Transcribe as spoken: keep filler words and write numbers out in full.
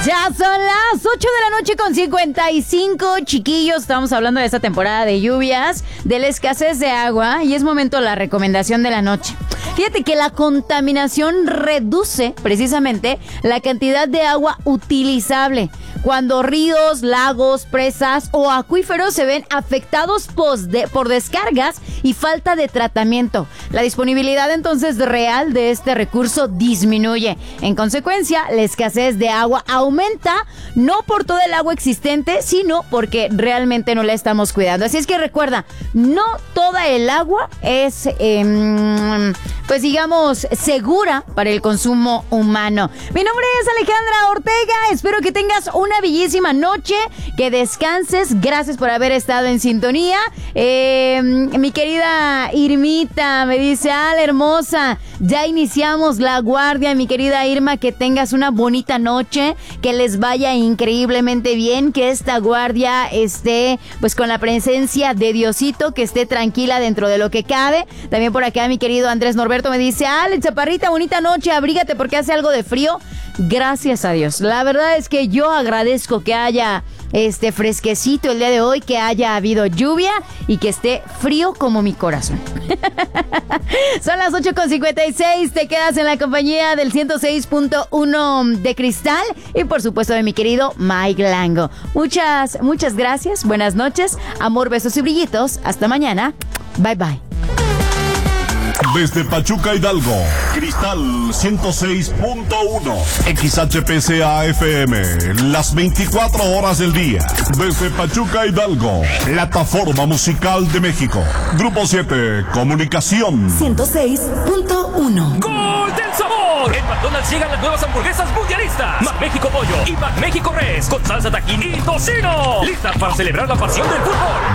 Ya son las ocho de la noche con cincuenta y cinco, chiquillos. Estamos hablando de esta temporada de lluvias, de la escasez de agua, y es momento de la recomendación de la noche. Fíjate que la contaminación reduce precisamente la cantidad de agua utilizable cuando ríos, lagos, presas o acuíferos se ven afectados por descargas y falta de tratamiento. La disponibilidad entonces real de este recurso disminuye. En consecuencia, la escasez de agua aumenta, no por todo el agua existente, sino porque realmente no la estamos cuidando. Así es que recuerda, no toda el agua es, eh, pues digamos, segura para el consumo humano. Mi nombre es Alejandra Ortega, espero que tengas una bellísima noche, que descanses, gracias por haber estado en sintonía. Eh, mi querida Irmita me dice, Al, hermosa, ya iniciamos la guardia, mi querida Irma, que tengas una bonita noche, que les vaya increíblemente bien, que esta guardia esté pues con la presencia de Diosito, que esté tranquila dentro de lo que cabe. También por acá mi querido Andrés Norberto me dice, Ale, chaparrita, bonita noche, abrígate porque hace algo de frío. Gracias a Dios, la verdad es que yo agradezco que haya este fresquecito el día de hoy, que haya habido lluvia y que esté frío como mi corazón. Son las ocho con cincuenta y seis, te quedas en la compañía del ciento seis punto uno de Cristal y por supuesto de mi querido Mike Lango. Muchas, muchas gracias, buenas noches, amor, besos y brillitos, hasta mañana, bye bye. Desde Pachuca, Hidalgo, Cristal ciento seis punto uno, X H P C A F M, las veinticuatro horas del día. Desde Pachuca, Hidalgo, plataforma musical de México. Grupo siete, Comunicación. ciento seis punto uno. ¡Gol del sabor! En McDonald's llegan las nuevas hamburguesas mundialistas. McMéxico Pollo y McMéxico Res, con salsa tajín y tocino. Listas para celebrar la pasión del fútbol.